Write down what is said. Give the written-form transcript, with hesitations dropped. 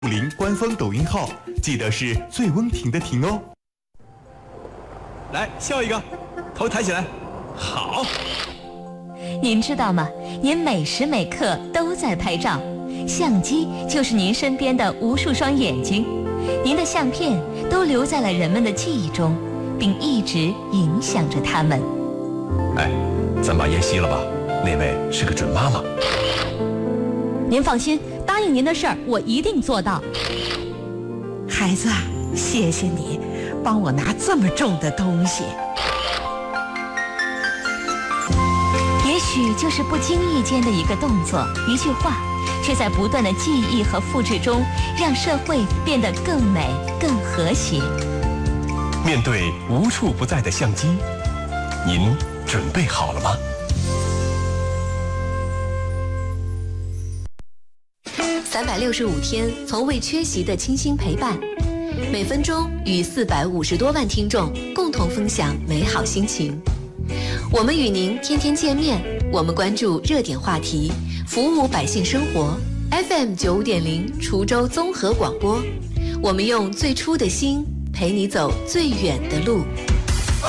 50官方抖音号，记得是最温婷的婷哦。 来笑一个，头抬起来，好。 您知道吗？您每时每刻都在拍照，相机就是您身边的无数双眼睛，您的相片都留在了人们的记忆中，并一直影响着他们。 哎，咱把烟吸了吧，那位是个准妈妈。 您放心，答应您的事儿我一定做到。 孩子，谢谢你帮我拿这么重的东西。 也许就是不经意间的一个动作、一句话，却在不断的记忆和复制中，让社会变得更美、更和谐。 面对无处不在的相机，您准备好了吗 ？365天从未缺席的倾心陪伴，每分钟与450多万听众共同分享美好心情。我们与您天天见面，我们关注热点话题，服务百姓生活。FM 95.0滁州综合广播，我们用最初的心陪你走最远的路。